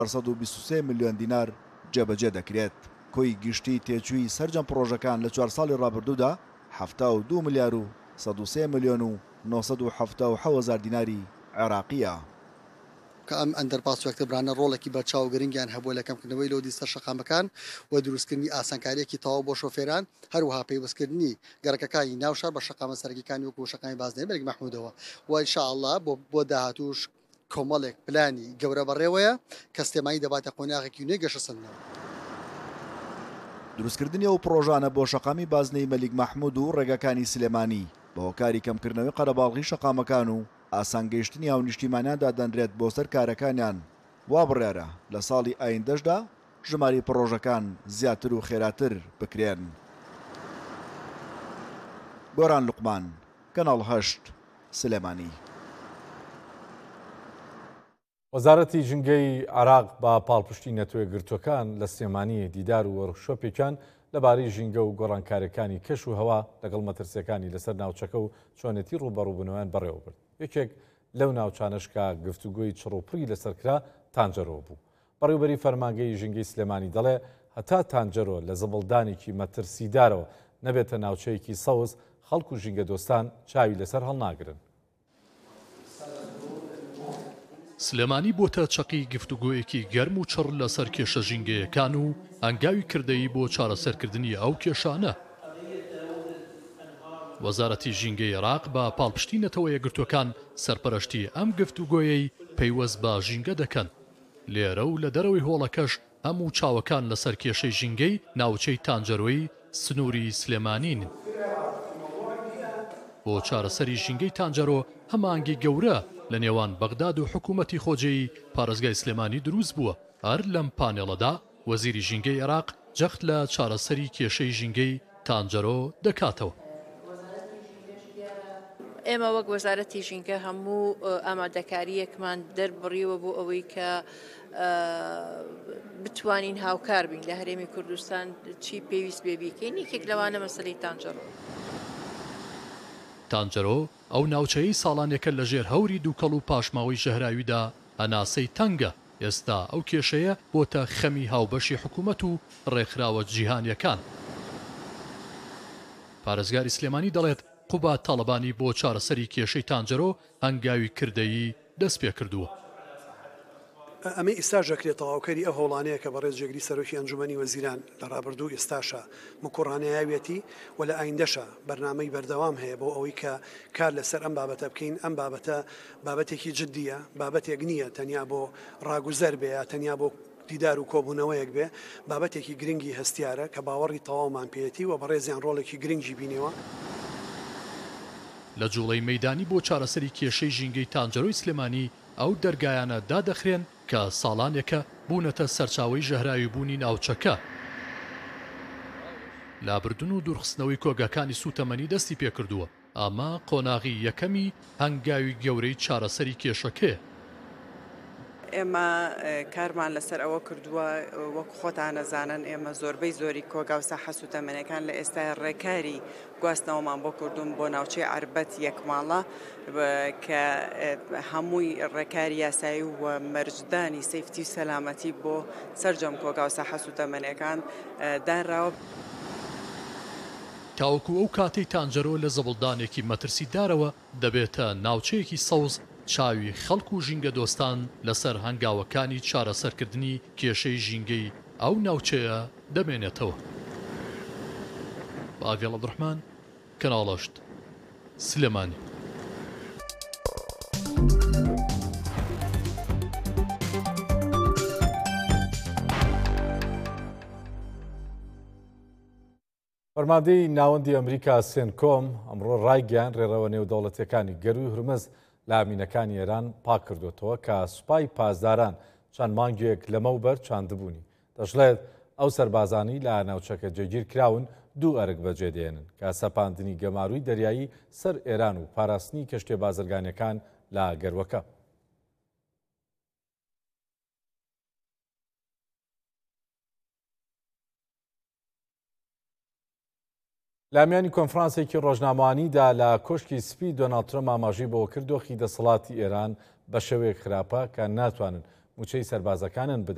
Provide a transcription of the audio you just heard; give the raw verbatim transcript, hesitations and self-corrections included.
سەد و بیست و سێ ملیۆن دینار جێبەجێ دەکرێت. کۆی گشتی تێچووی سەرجەم پرۆژەکان لە چوار ساڵی ڕابردوودا هەفتە و دوو ملیار و سەد و سێ ملیۆن و نۆ سەد و هەفتە و حەوت هەزار دیناری عێراقیە. کە ئەم ئەندەرپاس وەکتەبرانە ڕۆڵێکی بەرچاو گرنگیان هەبووە لە کەمکردنەوەی لۆدی سەر شەقامەکان و دروستکردنی ئاسانکاریەکی تەواو بۆ شۆفێران، هەروەها پەیوەستکردنی گەڕەکەکانی ناوشار بە شەقامە سەرەکیەکانی وەکو شەقامی بازرگانی مەلک مەحموودەوە و ئینشاءالله بۆ بۆ داهاتووش کۆمەڵێک پلانی گەورە بەڕێوەیە کە سلێمانی دەباتە قۆناغێکی نوێی گەشەسەرنەوە. دروستکردنی ئەو پرۆژانە بۆ شەقامی بازنەی مەلیک مەحموود و ڕێگەکانی سلێمانی بە هۆکاری کەمکردنەوەی قەرەباڵغی شەقامەکان و ئاسانگەیشتنی هاو نیشتیمانیاندا دەنرێت بۆ سەر کارەکانیان. وا بڕیارە لە ساڵی ئایندەشدا ژماری پرۆژەکان زیاتر و خێراتر بکرێن. گۆران لوقمان، کەناڵ هەشت، سلێمانی. وەزارەتی ژینگەی عێراق با پاڵپشتی نەتۆیە گرتوەکان لە سلێمانی دیدار و وەرکشۆپێکیان لەبارەی ژینگە و گۆڕانکاریەکانی کەش و هەوا لەگەڵ مەترسیەکانی لەسەر ناوچەکە و چۆنێتی ڕوبەڕووبوونەوەیان بەڕێوە برد. یەکێک لەو ناوچانشکە گفتوگۆی چڕوپڕی لەسەرکرا تانجەرۆ بوو. بەڕێوەبەری فەرمانگەی ژینگەی سلێمانی دەڵێ هەتا تانجەرۆ لە زەبڵدانێکی مەترسیدارەوە نەبێتە ناوچەیەکی سەوز، خەڵک و ژینگە دۆستان چاوی لەسەر هەڵناگرن. سلێمانی بۆتە چەقی گفتوگۆیەکی گەرم و چڕ لەسەر کێشە ژینگەیەکان و ئەنگاوی کردەی بۆ چارەسەرکردنی ئەو کێشانە. وەزارەتی ژینگەی عێراق بە پاڵپشتی نەتەوە یەکگرتوەکان سەرپەرشتی ئەم گفتوگۆیەی پەیوەست بە ژینگە دەکەن. لێرە و لە دەرەوەی هۆڵەکەش هەموو چاوەکان لەسەر کێشەی ژینگەی ناوچەی تانجەرۆی سنووری سلێمانین. بۆ چارەسەری ژینگەی تانجەرۆ هەمانگی گەورە لە نێوان بەغداد و حکوومەتی خۆجێی پارێزگای سلێمانی دروست بووە. هەر لەم پانێڵەدا وەزیری ژینگەی عێراق جەخت لە چارەسەری کێشەی ژینگەی تانجەرۆ دەکاتەوە. ئێمە وەک وەزارەتی ژینگە هەموو ئامادەکاریەکمان دەربڕیوە بۆ ئەوەی کە بتوانین هاوکار بین لە هەرێمی کوردستان چی پێویست بێ بیکەین. یەکێک لەوانە مەسەلەی تانجەرۆ. تانجەرۆ ئەو ناوچەی ساڵانێکە لە ژێر هەوری دووکەڵ و پاشماوەی ژەهراویدا هەناسەی تەنگە. ئێستا ئەو کێشەیە بۆتە خەمی هاوبەشی حکوومەت و ڕێکخراوە جیهانیەکان. پارێزگاری سلێمانی دەڵێت قوبا تاڵەبانی بۆ چارەسەری کێشەی تانجەرۆ هەنگاوی کردەیی دەست پێ کردووە. ئەمە ئێستاژەکرێت تەواوکەری ئەو هەوڵانەیە کە بەڕێز جێگری سەرۆکی ئەنجومەنی وەزیران لە ڕابردوو ئێستاشە مکوڕانەیەوێتی و لە ئایندەشە بەرنامەی بەردەوام هەیە بۆ ئەوەی کە کار لەسەر ئەم بابەتە بکەین. ئەم بابەتە بابەتێکی جددیە، بابەتێک نییە تەنیا بۆ ڕاگوزەر بێ یا تەنیا بۆ دیدار و کۆبوونەوەیەک بێ، بابەتێکی گرنگی هەستیارە کە باوەڕی تەواومان پێێتی و بەڕێزیان ڕۆڵێکی گرنگی بینەوە. لە جوڵەی مەیدانی بۆ چارەسەری کێشەی ژینگەی تانجەرۆی سلێمانی ئەو دەرگایانە دادەخرێن کە ساڵانێکە بوونەتە سەرچاوەی ژەهراوی بوونی ناوچەکە. لابردن و دوورخستنەوەی کۆگەکانی سوتەمەنی دەستی پێکردووە. ئەمە قۆناغی یەکەمی هەنگاوی گەورەی چارەسەری کێشەکەیە. ئێمە کارمان لەسەر ئەوە کردووە وەکو خۆتان نەزانن ئێمە زۆربەی زۆری کۆگا و ساحە سوتەمەنیەکان لە ئێستا ڕێکاری گواستنەوەمان بۆ کردوون بۆ ناوچەی عربەت یەکماڵە کە هەمووی ڕێکاری یاسایی و مەرجدانی سەیفتی و سەلامەتی بۆ سەرجەم کۆگا و ساحە سوتەمەنیەکان دانراوە. تاوەکو ئەو کاتەی تانجەرۆ لە زەبڵدانێکی مەترسیدارەوە دەبێتە ناوچەیەکی سەوز، چاوی خەڵک و ژینگە دۆستان لەسەر هەنگاوەکانی چارەسەرکردنی کێشەی ژینگەی ئەو ناوچەیە دەمێنێتەوە. ئاڤێڵ عەبدوڕحمان، کەناڵ هەشت، سلێمانی. فەرماندەی ناوەندی ئەمریکا سێنکۆم ئەمڕۆ ڕایگەیان ڕێڕەوە نێودەوڵەتیەکانی گەروی هورمز لە ئامینەکانی ئێران پاک کردوێتەوە کە سوپای پاسداران چەند مانگێک لەمەوبەر چاندبوونی. دەژڵێت ئەو سەربازانی لە ناوچەکە جێگیر کراون دوو ئەرک بەجێدێنن کە سەپاندنی گەماروی دەریایی سەر ئێران و پاراستنی کەشتێ بازرگانیەکان لە گەروەکە. لامیانی کۆنفرانسێکی ڕۆژنامەوانیدا لە کۆشکی سپی دۆناڵد ترەمپ ئاماژەی بەوە کردۆخی دەسەڵاتی ئێران بە شێوەیەک خراپە کە ناتوانن موچەی سەربازەکانن بدەن.